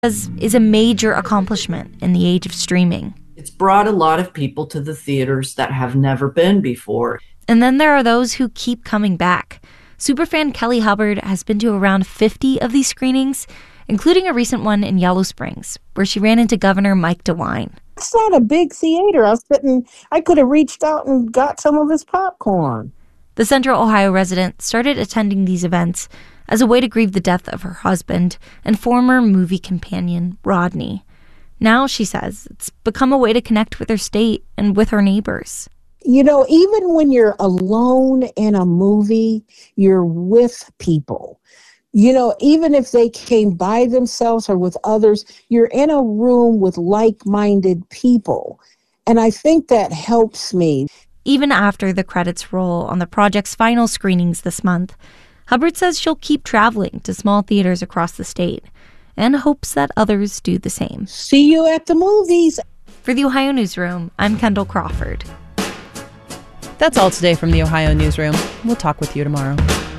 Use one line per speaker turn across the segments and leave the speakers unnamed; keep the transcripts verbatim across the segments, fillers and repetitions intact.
is a major accomplishment in the age of streaming.
It's brought a lot of people to the theaters that have never been before.
And then there are those who keep coming back. Superfan Kelly Hubbard has been to around fifty of these screenings, including a recent one in Yellow Springs, where she ran into Governor Mike DeWine.
It's not a big theater. I was sitting, I could have reached out and got some of his popcorn.
The Central Ohio resident started attending these events as a way to grieve the death of her husband and former movie companion, Rodney. Now, she says, it's become a way to connect with her state and with her neighbors.
You know, even when you're alone in a movie, you're with people. You know, even if they came by themselves or with others, you're in a room with like-minded people. And I think that helps me.
Even after the credits roll on the project's final screenings this month, Hubbard says she'll keep traveling to small theaters across the state and hopes that others do the same.
See you at the movies.
For the Ohio Newsroom, I'm Kendall Crawford.
That's all today from the Ohio Newsroom. We'll talk with you tomorrow.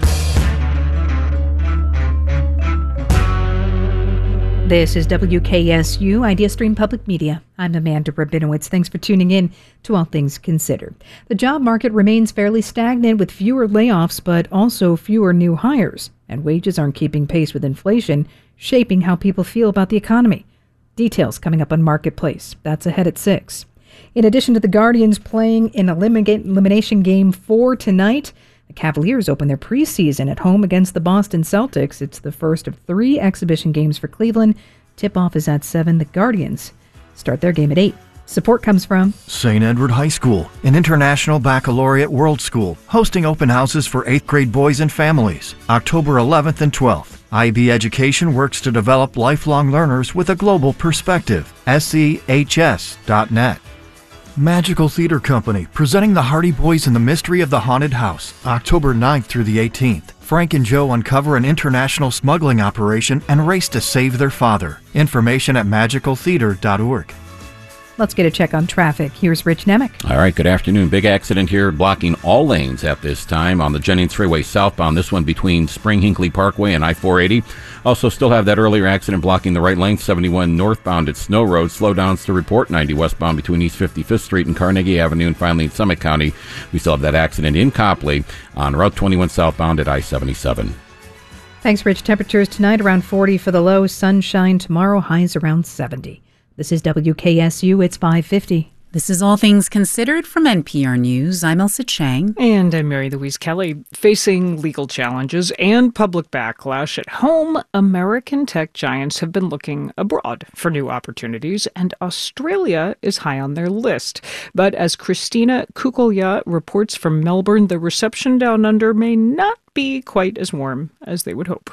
This is W K S U Idea Stream Public Media. I'm Amanda Rabinowitz. Thanks for tuning in to All Things Considered. The job market remains fairly stagnant with fewer layoffs, but also fewer new hires. And wages aren't keeping pace with inflation, shaping how people feel about the economy. Details coming up on Marketplace. That's ahead at six. In addition to the Guardians playing in Elimination Game four tonight, the Cavaliers open their preseason at home against the Boston Celtics. It's the first of three exhibition games for Cleveland. Tip-off is at seven. The Guardians start their game at eight. Support comes from
Saint Edward High School, an international baccalaureate world school, hosting open houses for eighth grade boys and families, October eleventh and twelfth. I B Education works to develop lifelong learners with a global perspective. S E H S dot net. Magical Theater Company, presenting The Hardy Boys and the Mystery of the Haunted House, October ninth through the eighteenth. Frank and Joe uncover an international smuggling operation and race to save their father. Information at magical theater dot org.
Let's get a check on traffic. Here's Rich Nemec.
All right, good afternoon. Big accident here blocking all lanes at this time on the Jennings Freeway southbound. This one between Spring Hinckley Parkway and I four eighty. Also still have that earlier accident blocking the right lane, seventy-one northbound at Snow Road. Slowdowns to report, ninety westbound between East fifty-fifth Street and Carnegie Avenue. And finally in Summit County, we still have that accident in Copley on Route twenty-one southbound at I seventy-seven.
Thanks, Rich. Temperatures tonight around forty for the low. Sunshine tomorrow, highs around seventy. This is W K S U. It's five fifty.
This is All Things Considered from N P R News. I'm Elsa Chang.
And I'm Mary Louise Kelly. Facing legal challenges and public backlash at home, American tech giants have been looking abroad for new opportunities, and Australia is high on their list. But as Christina Kukulya reports from Melbourne, the reception down under may not be quite as warm as they would hope.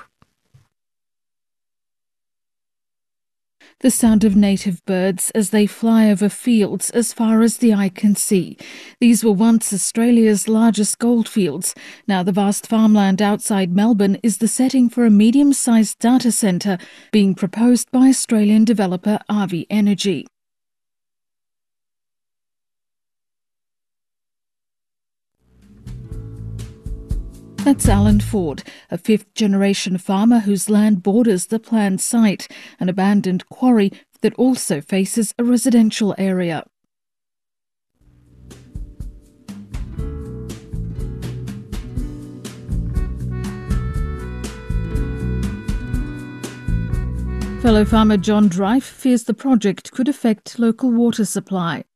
The sound of native birds as they fly over fields as far as the eye can see. These were once Australia's largest goldfields. Now the vast farmland outside Melbourne is the setting for a medium-sized data centre being proposed by Australian developer Avi Energy. That's Alan Ford, a fifth-generation farmer whose land borders the planned site, an abandoned quarry that also faces a residential area. Fellow farmer John Drive fears the project could affect local water supply.